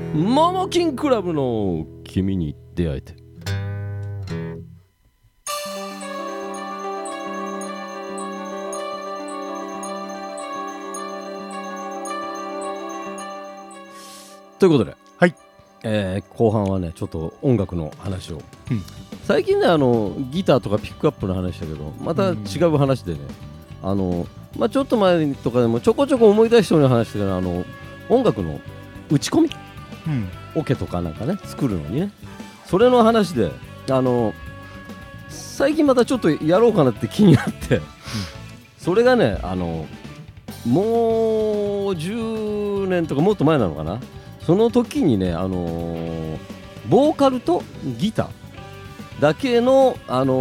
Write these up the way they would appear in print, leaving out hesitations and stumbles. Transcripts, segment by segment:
モモキンクラブの君に出会えて。ということで、 はい、 後半はねちょっと音楽の話を、最近ねギターとかピックアップの話だけどまた違う話でね、ちょっと前とかでもちょこちょこ思い出したような話で音楽の打ち込み、オケとかなんかね作るのにね、それの話で最近またちょっとやろうかなって気になって、それがねもう10年とかもっと前なのかな、その時にねボーカルとギターだけの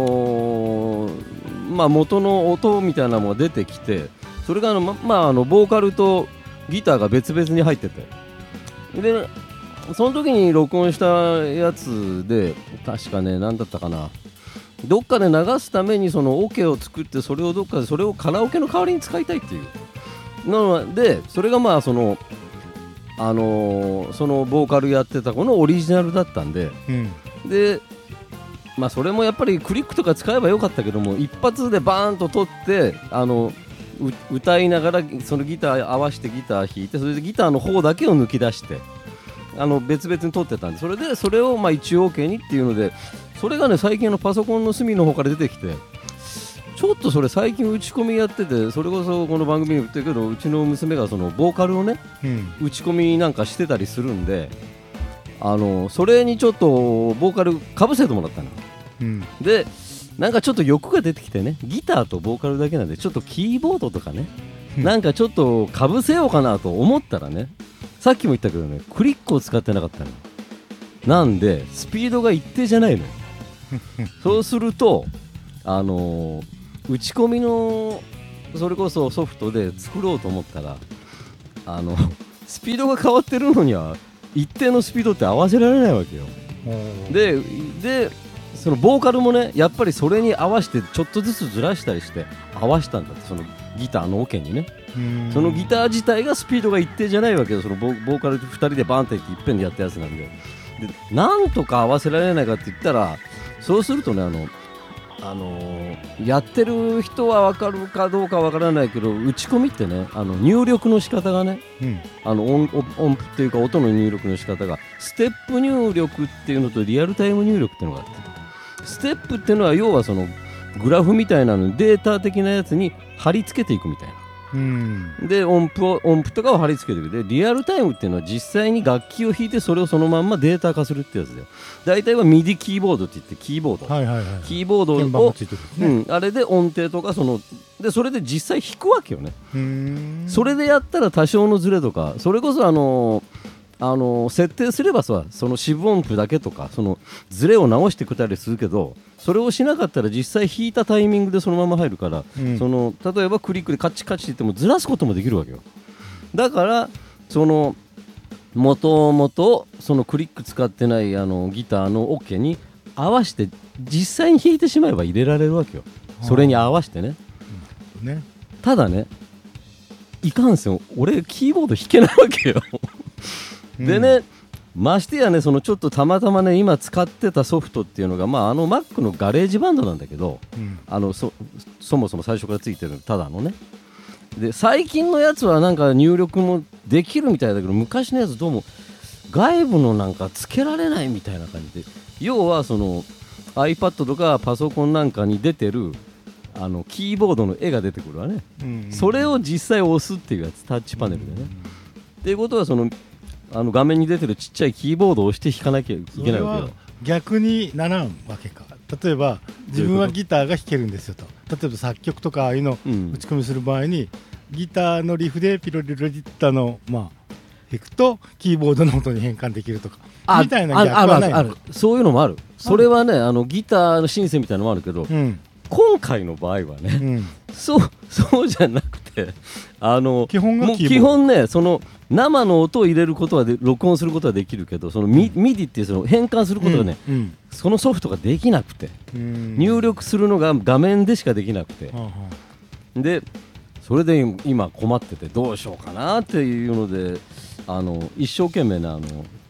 元の音みたいなのが出てきて、それがボーカルとギターが別々に入ってて、でその時に録音したやつで確かね何だったかな、どっかで流すためにそのオケを作って、それをどっかでそれをカラオケの代わりに使いたいっていうので、それがそのボーカルやってた子のオリジナルだったんで、でそれもやっぱりクリックとか使えばよかったけども、一発でバーンと取って歌いながらそのギター合わせてギター弾いて、それでギターの方だけを抜き出して別々に撮ってたんで、それを一応 OK にっていうので、それがね最近パソコンの隅の方から出てきて、ちょっとそれ最近打ち込みやってて、それこそこの番組に言ってるけど、うちの娘がそのボーカルをね、打ち込みなんかしてたりするんで、それにちょっとボーカルかぶせてもらったの、でなんかちょっと欲が出てきてね、ギターとボーカルだけなんでちょっとキーボードとかね、なんかちょっとかぶせようかなと思ったらね、さっきも言ったけどねクリックを使ってなかったのなんでスピードが一定じゃないのそうすると打ち込みのそれこそソフトで作ろうと思ったらスピードが変わってるのには一定のスピードって合わせられないわけよ。でそのボーカルもねやっぱりそれに合わせてちょっとずつずらしたりして合わせたんだって、そのギターのオケにね。そのギター自体がスピードが一定じゃないわけよ。そのボーカル2人でバーンっていっていっぺんでやったやつなんで、なんとか合わせられないかって言ったら、そうするとねやってる人は分かるかどうか分からないけど、打ち込みってね入力の仕方がね、音符っていうか音の入力の仕方がステップ入力っていうのとリアルタイム入力っていうのがあって、ステップっていうのは要はそのグラフみたいなのデータ的なやつに貼り付けていくみたいな、で音符とかを貼り付けていく。でリアルタイムっていうのは実際に楽器を弾いてそれをそのまんまデータ化するってやつで、大体はミディキーボードって言ってキーボード、キーボードを、あれで音程とかでそれで実際弾くわけよね。それでやったら多少のズレとか、それこそ設定すればさ、その四分音符だけとかそのズレを直してくれたりするけど、それをしなかったら実際弾いたタイミングでそのまま入るから、例えばクリックでカチカチって言ってもずらすこともできるわけよ。だからもともとそのクリック使ってないギターのオケに合わせて実際に弾いてしまえば入れられるわけよ。それに合わせてね。ただねいかんせん俺キーボード弾けないわけよでね、ましてやねそのちょっとたまたまね今使ってたソフトっていうのがMac のガレージバンドなんだけど、そもそも最初からついてるただのね。で最近のやつはなんか入力もできるみたいだけど、昔のやつどうも外部のなんかつけられないみたいな感じで、要はその iPad とかパソコンなんかに出てるキーボードの絵が出てくるわね、それを実際押すっていうやつ、タッチパネルでね。っていうことはその画面に出てるちっちゃいキーボードを押して弾かなきゃいけないわけよ。 逆にならんわけか。例えば自分はギターが弾けるんですよと、例えば作曲とかああいうの打ち込みする場合に、ギターのリフでピロリロリッタの弾くとキーボードの音に変換できるとかみたいな逆はないの？ あるそういうのもある。それはねギターのシンセみたいなのもあるけど、今回の場合はね、そうじゃなくて基本がキーボード。 基本ねその生の音を入れることは録音することはできるけど、そのミディっていうその変換することがね、そのソフトができなくて、入力するのが画面でしかできなくて、でそれで今困っててどうしようかなっていうので一生懸命な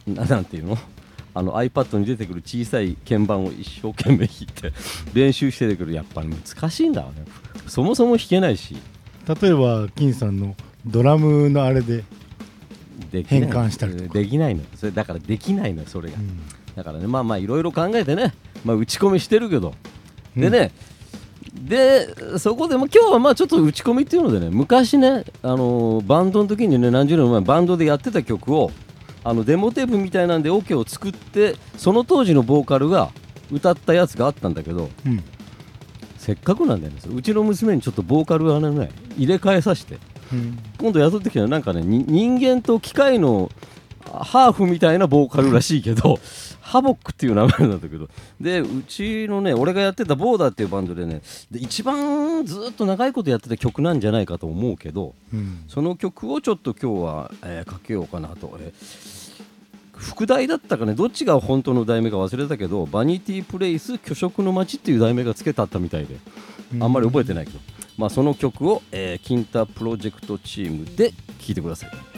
なんていうのiPad に出てくる小さい鍵盤を一生懸命弾いて練習してくる。やっぱり難しいんだわね。そもそも弾けないし。 例えば金さんのドラムのあれで変変換したりとかできないの。それだからできないのよ、それが。だからね、まあいろいろ考えてね、打ち込みしてるけど、でね、でそこでも今日はまあちょっと打ち込みっていうのでね、昔ね、バンドの時にね、何十年前バンドでやってた曲をデモテープみたいなんでオケを作って、その当時のボーカルが歌ったやつがあったんだけど、せっかくなんだよね、うちの娘にちょっとボーカルをね入れ替えさせて、今度雇ってきたらなんかね、人間と機械のハーフみたいなボーカルらしいけどハボックっていう名前なんだけど、でうちのね、俺がやってたボーダーっていうバンドでね、で一番ずっと長いことやってた曲なんじゃないかと思うけど、その曲をちょっと今日は、かけようかなと。副題だったかね、どっちが本当の題名か忘れたけど、バニティプレイス巨色の街っていう題名がつけてあったみたいで、あんまり覚えてないけど、その曲を、キンタプロジェクトチームで聴いてください。